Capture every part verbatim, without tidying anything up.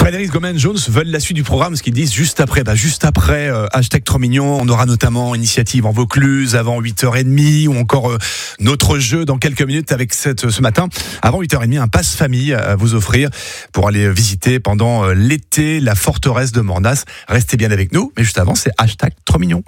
Frédéric Gomen-Jones veulent la suite du programme, ce qu'ils disent juste après. Bah, juste après, euh, hashtag trop mignon, on aura notamment Initiative en Vaucluse avant huit heures trente ou encore euh, notre jeu dans quelques minutes avec cette, ce matin. Avant huit heures trente, un passe famille à vous offrir pour aller visiter pendant euh, l'été la forteresse de Mornas. Restez bien avec nous, mais juste avant, c'est hashtag trop mignon.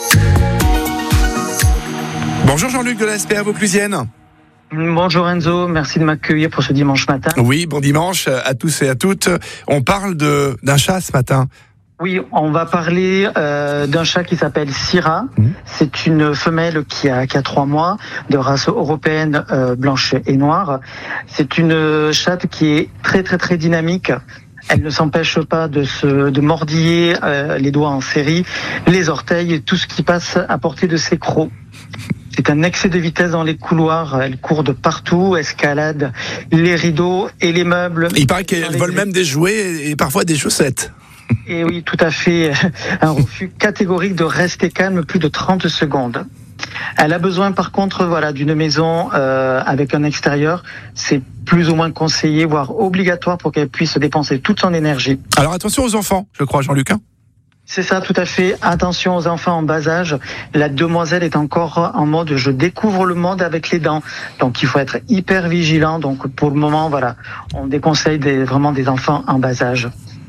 Bonjour Jean-Luc de la S P A Vauclusienne. Bonjour Enzo, merci de m'accueillir pour ce dimanche matin. Oui, bon dimanche à tous et à toutes. On parle de, d'un chat ce matin. Oui, on va parler euh, d'un chat qui s'appelle Syrah. Mmh. C'est une femelle qui a, qui a trois mois, de race européenne euh, blanche et noire. C'est une chatte qui est très très très dynamique. Elle ne s'empêche pas de se de mordiller euh, les doigts en série, les orteils et tout ce qui passe à portée de ses crocs. C'est un excès de vitesse dans les couloirs. Elle court de partout, escalade les rideaux et les meubles. Il paraît qu'elle vole même des jouets et parfois des chaussettes. Et oui, tout à fait. Un refus catégorique de rester calme plus de trente secondes. Elle a besoin, par contre, voilà, d'une maison euh, avec un extérieur. C'est plus ou moins conseillé, voire obligatoire, pour qu'elle puisse dépenser toute son énergie. Alors attention aux enfants, je crois, Jean-Luc. Hein C'est ça, tout à fait. Attention aux enfants en bas âge. La demoiselle est encore en mode je découvre le monde avec les dents. Donc il faut être hyper vigilant. Donc pour le moment, voilà, on déconseille des, vraiment des enfants en bas âge.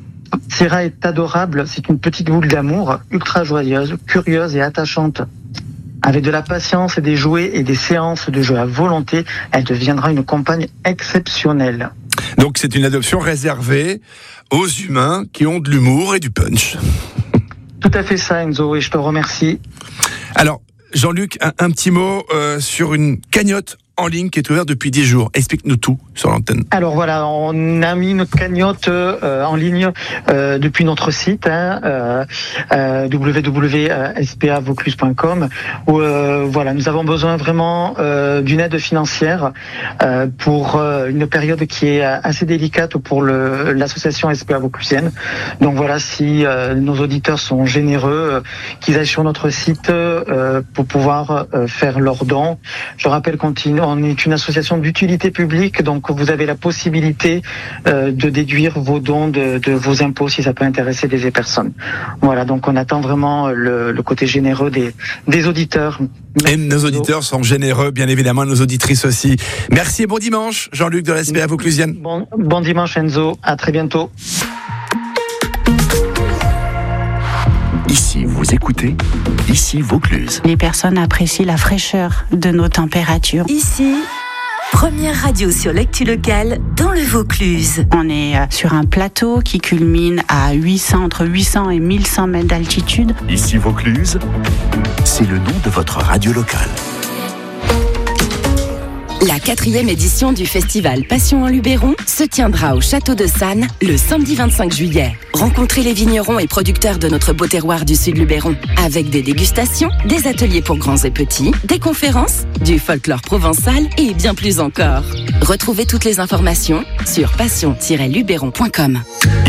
Syrah est adorable. C'est une petite boule d'amour, ultra joyeuse, curieuse et attachante. Avec de la patience et des jouets et des séances de jeu à volonté, elle deviendra une compagne exceptionnelle. Donc c'est une adoption réservée aux humains qui ont de l'humour et du punch. Tout à fait ça, Enzo, et je te remercie. Alors, Jean-Luc, un, un petit mot euh, sur une cagnotte en ligne qui est ouverte depuis dix jours. Explique-nous tout sur l'antenne. Alors voilà, on a mis une cagnotte euh, en ligne euh, depuis notre site, hein, euh, euh, w w w point s p a vaucluse point com, où euh, voilà, nous avons besoin vraiment euh, d'une aide financière euh, pour euh, une période qui est assez délicate pour le, l'association S P A Vauclusienne. Donc voilà, si euh, nos auditeurs sont généreux, euh, qu'ils aillent sur notre site euh, pour pouvoir euh, faire leurs dons. Je rappelle qu'on On est une association d'utilité publique, donc vous avez la possibilité euh, de déduire vos dons de, de vos impôts si ça peut intéresser des personnes. Voilà, donc on attend vraiment le, le côté généreux des, des auditeurs. Et nos auditeurs sont généreux, bien évidemment, nos auditrices aussi. Merci et bon dimanche, Jean-Luc de la S P A Vauclusienne. Bon, bon dimanche Enzo, à très bientôt. Ici, vous écoutez, ici Vaucluse. Les personnes apprécient la fraîcheur de nos températures. Ici, première radio sur l'actu locale dans le Vaucluse. On est sur un plateau qui culmine à huit cents, entre huit cents et mille cent mètres d'altitude. Ici Vaucluse, c'est le nom de votre radio locale. La quatrième édition du festival Passion en Luberon se tiendra au Château de Sannes le samedi vingt-cinq juillet. Rencontrez les vignerons et producteurs de notre beau terroir du Sud Luberon, avec des dégustations, des ateliers pour grands et petits, des conférences, du folklore provençal et bien plus encore. Retrouvez toutes les informations sur passion tiret luberon point com.